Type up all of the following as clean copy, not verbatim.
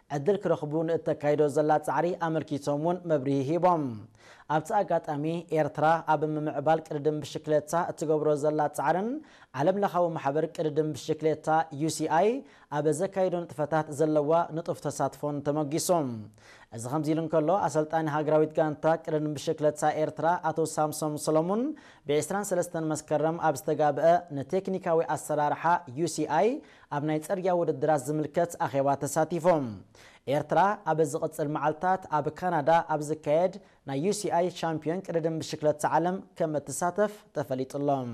ዕድል ክረኽቡ ንእተካይዶ ዘላ ጻዕሪ ኣመልኪቶምን መብርሂ ሂቦም ኣብቲ ኣጋጣሚ ኤርትራ ኣብ ምምዕባል ቅድድም ብሽክሌታ እትገብሮ ዘላ ጻዕርን ዓለም ለኻዊ ማሕበር ቅድድም ብሽክሌታ UCI ኣብ ዘካይዶ ንጥፈታት ዘለዋ ንጡፍ ተሳትፎን ተመጊሶም እዚ ከምዚ ኢሉ እንከሎ ኣሰልጣኒ ሃገራዊት ጋንታ ቅድድም ብሽክሌታ ኤርትራ ኣቶ ሳምሶን ሰሎሞን ብ23 መስከረም ኣብ ዝተጋብአ ንቴክኒካዊ ኣሰራርሓ UCI ኣብ ናይ ጽርግያ ውድድራት ዝምልከት ኣኼባ ተሳቲፎም ኤርትራ ኣብ ዝቕጽል መዓልታት ኣብ ካናዳ ኣብ ዝካየድ ናይ UCI ቻምፒዮን ቅድድም ብሽክሌታ ዓለም ከም እትሳተፍ ተፈሊጡሎም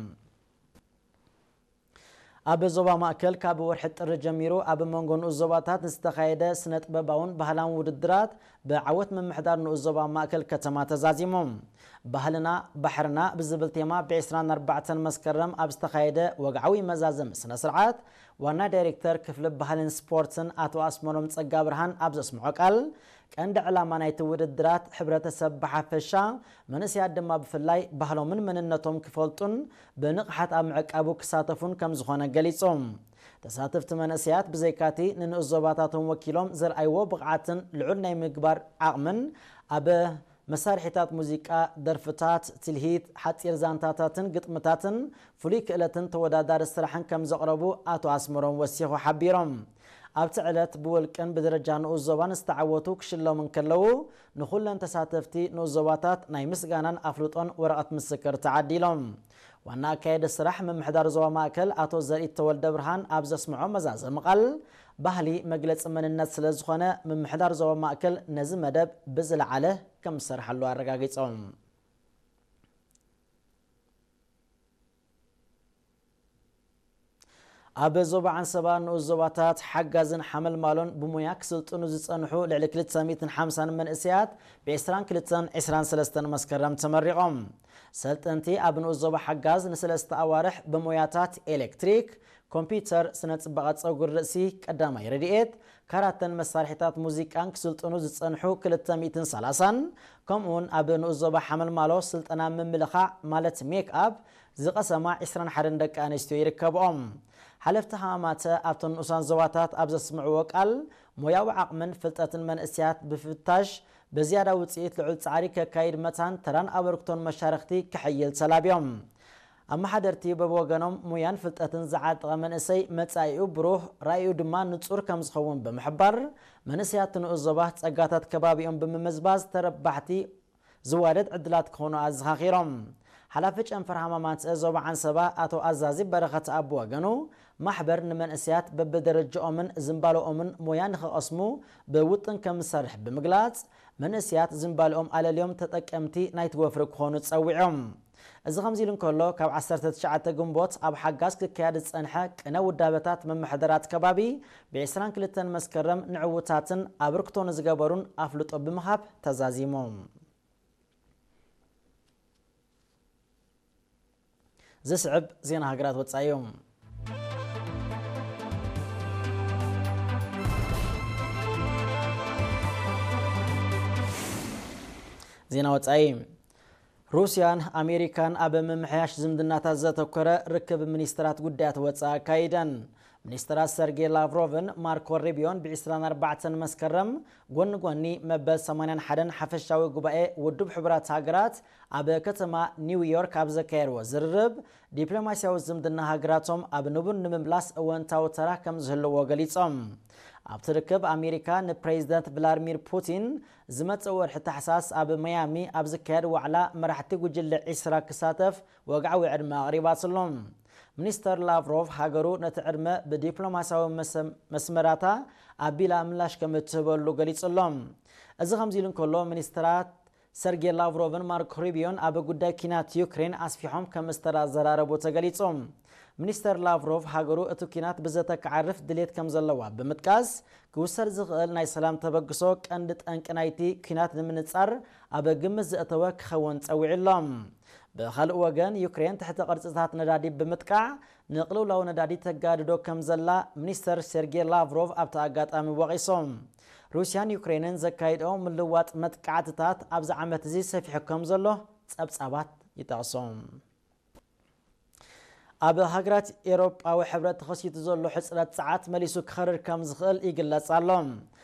ኣብ ዞባ ማእከል ካብ ወርሒ ጥሪ ጀሚሩ ኣብ መንጎ ንኡስ ዞባታት ዝተኻየደ ስነ ጥበባውን ባህላውን ውድድራት ብዓወት ምምሕዳር ንኡስ ዞባ ማእከል ከተማ ተዛዚሞም ባህልና ባሕርና ብዝብል ቴማ ብ24 መስከረም ኣብ ዝተኻየደ ወግዓዊ መዛዘም ስነ ስርዓት ዋና ዳይሬክተር ክፍሊ ባህልን ስፖርትን ኣቶ ኣስመሮም ጸጋ ብርሃን ኣብ ዘስምዖ ቃል ቀንዲ ዕላማ ናይቲ ውድድራት ሕብረተሰብ ብሓፈሻ መንእስያት ድማ ብፍላይ ባህሎምን መንነቶም ክፈልጡን ብንቕሓት ኣብ ምዕቃቡ ክሳተፉን ከም ዝኾነ ገሊጾም ተሳተፍቲ መንእስያት ብዘይካቲ ንንኡስ ዞባታቶም ወኪሎም ዘርኣይዎ ብቕዓትን ልዑል ናይ ምግባር ዓቕምን ኣብ መሳርሒታት ሙዚቃ ደርፍታት ትልሂት ሓፂር ዛንታታትን ግጥምታትን ፍሉይ ክእለትን ተወዳዳሪ ስራሕን ከም ዘቕረቡ ኣቶ ኣስመሮም ወሲኹ ሓቢሮም ኣብቲ ዕለት ብውልቅን ብደረጃ ንኡስ ዞባን ዝተዓወቱ ክሽለሙ ከለዉ ንኹለን ተሳተፍቲ ንኡስ ዞባታት ናይ ምስጋናን ኣፍልጦን ወረቐት ምስክር ተዓዲሎም ዋና ኣካየደ ስራሕ ምምሕዳር ዞባ ማእከል ኣቶ ዘርኢት ተወልደ ብርሃን ኣብ ዘስምዖ መዛዘም ቃል ባህሊ መግለፂ መንነት ስለ ዝኾነ ምምሕዳር ዞባ ማእከል ነዚ መደብ ብዝለዓለ ከም ዝሰርሓሉ ኣረጋጊፆም ኣብ ዞባ ዓንሰባ ንኡስ ዞባታት ሓጋዝን ሓመልማሎን ብሙያ ክስልጥኑ ዝጸንሑ ልዕሊ 250 መንእስያት ብ22-23 መስከረም ተመሪቖም ሰልጠንቲ ኣብ ንኡስ ዞባ ሓጋዝ ንሰለስተ ኣዋርሕ ብሞያታት ኤሌክትሪክ ኮምፒውተር ስነ ጽባቐ ጸጉሪ ርእሲ ቀዳማይ ረድኤት ካራተን መሳርሒታት ሙዚቃን ክስልጥኑ ዝጸንሑ 230 ከምኡውን ኣብ ንኡስ ዞባ ሓመልማሎ ስልጠና ምምልኻዕ ማለት ሜክ ኣፕ ዝቐሰማ 21 ደቂ ኣንስትዮ ይርከብኦም ሓለፍቲ ሃማማተ ኣብቶም ንኡሳን ዞባታት ኣብ ዘስምዕዎ ቃል ሞያዊ ዓቕምን ፍልጠትን መንእስያት ብፍታሽ በዝያዳ ውፅኢት ልዑል ጻዕሪ ከካይድ መታን ተራን ኣበርክቶን መሻርክቲ ክሕይል ተላብዮም ኣመሓደርቲ በብወገኖም ሙያን ፍልጠትን ዝዓጠቐ መንእሰይ መጻኢኡ ብሩህ ራእዩ ድማ ንጹር ከም ዝኸውን ብምሕባር መንእስያት ንኡስ ዞባ ጸጋታት ከባቢኦም ብምምዝባዝ ተረባሕቲ ዝዋደድ ዕድላት ክኾኑ ኣዘኻኺሮም ሓላፊ ጨንፈር ሃማማት ዞባ ዓንሰባ ኣቶ ኣዛዚ በረኸት ኣብ ወገኑ ማሕበር ንመንእስያት በብደረጃኦምን ዝምባልኦምን ሞያ ንኽቐስሙ ብውጥን ከም ዝሰርሕ ብምግላጽ መንእስያት ዝምባልኦም ኣለልዮም ተጠቀምቲ ናይቲ ወፍሪ ክኾኑ ጸዊዖም እዚ ከምዚ ኢሉ እንከሎ ካብ 19 ግንቦት ኣብ ሓጋዝ ክካየድ ዝጸንሐ ቅነ ውዳበታት መምሕደራት ከባቢ ብ22 መስከረም ንዕውታትን ኣበርክቶ ንዝገበሩን ኣፍልጦ ብምሃብ ተዛዚሞም ዝስዕብ ዜና ሃገራት ወጻኢዮም ዜና ወጻኢ ሩስያን ኣሜሪካን ኣብ ምምሕያሽ ዝምድናታት ዘተኮረ ርክብ ሚኒስትራት ጉዳያት ወጻኢ ኣካይደን ሚኒስትራት ሰርጌይ ላቭሮቭን ማርኮ ሩቢዮን ብ24 መስከረም ጎኒ ጎኒ መበል 81 ሓፈሻዊ ጉባኤ ውድብ ሕቡራት ሃገራት ኣብ ከተማ ኒውዮርክ ኣብ ዘካየድዎ ዝርርብ ዲፕሎማስያዊ ዝምድና ሃገራቶም ኣብ ንቡር ንምምላስ እወንታዊ ተራ ከም ዝህልዎ ገሊጾም ኣብቲ ርክብ ኣሜሪካ ንፕሬዚደንት ቭላድሚር ፑቲን ዝመጽእ ወርሒ ታሕሳስ ኣብ ማያሚ ኣብ ዝካየድ ዋዕላ መራሕቲ ጉጅለ 20 ክሳተፍ ወግዓዊ ዕድመ ኣቕሪባትሎም ሚኒስተር ላቭሮቭ ሃገሩ ነቲ ዕድመ ብዲፕሎማስያዊ መስመራታ ኣቢላ ምላሽ ከም እትህበሉ ገሊጹሎም እዚ ከምዚ ኢሉ እንከሎ ሚኒስትራት ሰርጌይ ላቭሮቭን ማርኮ ሩቢዮን ኣብ ጉዳይ ኩናት ዩክሬን ኣስፊሖም ከም ዝተዘራረቡ ተገሊጾም ሚኒስተር ላቭሮቭ ሃገሩ እቲ ኩናት ብዘተከዓርፍ ድሌት ከም ዘለዋ ብምጥቃስ ክውሰድ ዝኽእል ናይ ሰላም ተበግሶ ቀንዲ ጠንቂ ናይቲ ኩናት ንምንጻር ኣብ ግምት ዘእተወ ክኸውን ጸዊዕሎም ብኻልእ ወገን ዩክሬን ትሕቲ ቅርጽታት ነዳዲ ብምጥቃዕ ንቕልውላዊ ነዳዲ ተጋድዶ ከም ዘላ ሚኒስተር ሰርጌይ ላቭሮቭ ኣብቲ ኣጋጣሚ ወቒሶም ሩስያን ዩክሬንን ዘካይድኦ ምልዋጥ መጥቃዕትታት ኣብዚ ዓመት እዚ ሰፊሑ ከም ዘሎ ጸብጻባት ይጠቕሶም ኣብ ሃገራት ኤውሮጳዊ ሕብረት ተኸሲቱ ዘሎ ሕጽረት ሰዓት መሊሱ ክኸርር ከም ዝኽእል ይግለጽ ኣሎ